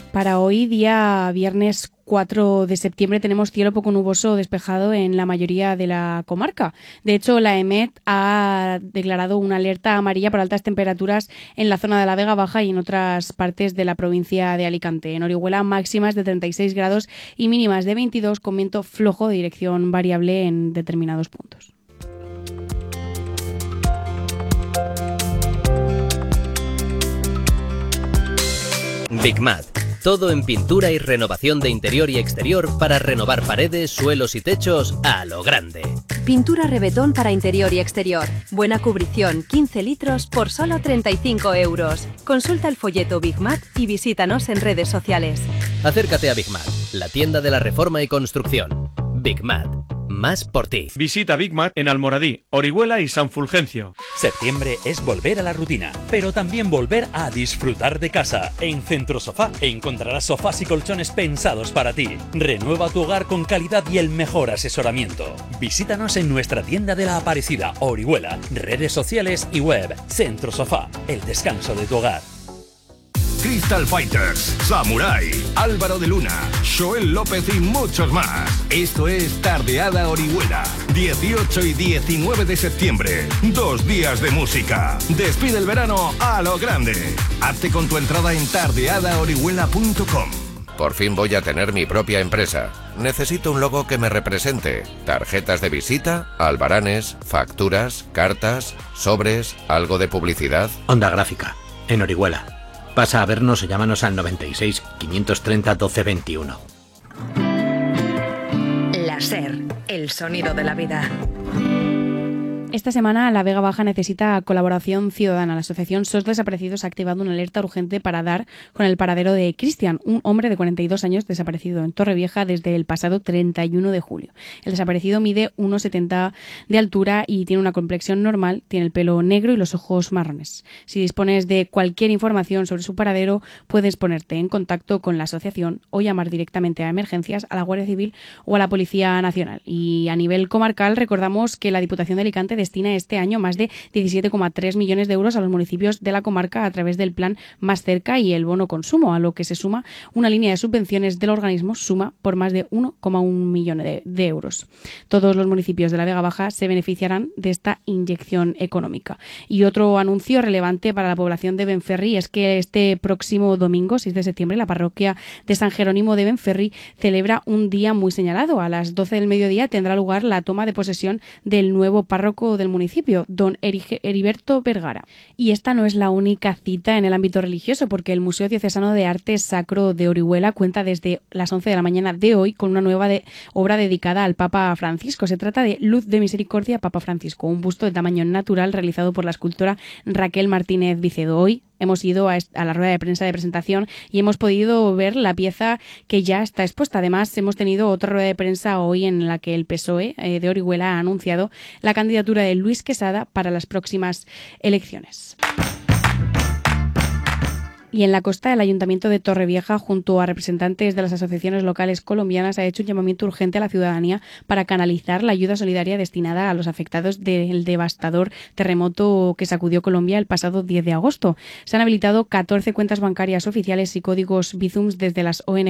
Para hoy, día viernes 4 de septiembre, tenemos cielo poco nuboso despejado en la mayoría de la comarca. De hecho, la EMET ha declarado una alerta amarilla por altas temperaturas en la zona de la Vega Baja y en otras partes de la provincia de Alicante. En Orihuela, máximas de 36 grados y mínimas de 22, con viento flojo de dirección variable en determinados puntos. Bigmat. Todo en pintura y renovación de interior y exterior para renovar paredes, suelos y techos a lo grande. Pintura Rebetón para interior y exterior. Buena cubrición, 15 litros por solo 35 euros. Consulta el folleto Bigmat y visítanos en redes sociales. Acércate a Bigmat, la tienda de la reforma y construcción. Bigmat. Más por ti. Visita Bigmat en Almoradí, Orihuela y San Fulgencio. Septiembre es volver a la rutina, pero también volver a disfrutar de casa. En Centro Sofá encontrarás sofás y colchones pensados para ti. Renueva tu hogar con calidad y el mejor asesoramiento. Visítanos en nuestra tienda de la Aparecida, Orihuela, redes sociales y web. Centro Sofá, el descanso de tu hogar. Crystal Fighters, Samurai, Álvaro de Luna, Joel López y muchos más. Esto es Tardeada Orihuela, 18 y 19 de septiembre. 2 días de música. Despide el verano a lo grande. Hazte con tu entrada en tardeadaorihuela.com. Por fin voy a tener mi propia empresa. Necesito un logo que me represente. Tarjetas de visita, albaranes, facturas, cartas, sobres, algo de publicidad. Onda Gráfica, en Orihuela. Pasa a vernos o llámanos al 96 530 1221. La SER, el sonido de la vida. Esta semana la Vega Baja necesita colaboración ciudadana. La asociación SOS Desaparecidos ha activado una alerta urgente para dar con el paradero de Cristian, un hombre de 42 años desaparecido en Torrevieja desde el pasado 31 de julio. El desaparecido mide 1,70 de altura y tiene una complexión normal, tiene el pelo negro y los ojos marrones. Si dispones de cualquier información sobre su paradero, puedes ponerte en contacto con la asociación o llamar directamente a emergencias, a la Guardia Civil o a la Policía Nacional. Y a nivel comarcal, recordamos que la Diputación de Alicante destina este año más de 17,3 millones de euros a los municipios de la comarca a través del plan Más Cerca y el bono consumo, a lo que se suma una línea de subvenciones del organismo suma por más de 1,1 millón de euros. Todos los municipios de la Vega Baja se beneficiarán de esta inyección económica. Y otro anuncio relevante para la población de Benferri es que este próximo domingo, 6 de septiembre, la parroquia de San Jerónimo de Benferri celebra un día muy señalado. A las 12 del mediodía tendrá lugar la toma de posesión del nuevo párroco del municipio, don Heriberto Vergara. Y esta no es la única cita en el ámbito religioso, porque el Museo Diocesano de Arte Sacro de Orihuela cuenta desde las 11 de la mañana de hoy con una nueva obra dedicada al Papa Francisco. Se trata de Luz de Misericordia, Papa Francisco, un busto de tamaño natural realizado por la escultora Raquel Martínez Vicedo. Hoy hemos ido a la rueda de prensa de presentación y hemos podido ver la pieza que ya está expuesta. Además, hemos tenido otra rueda de prensa hoy en la que el PSOE de Orihuela ha anunciado la candidatura de Luis Quesada para las próximas elecciones. Y en la costa, el Ayuntamiento de Torrevieja, junto a representantes de las asociaciones locales colombianas, ha hecho un llamamiento urgente a la ciudadanía para canalizar la ayuda solidaria destinada a los afectados del devastador terremoto que sacudió Colombia el pasado 10 de agosto. Se han habilitado 14 cuentas bancarias oficiales y códigos Bizums desde las ONG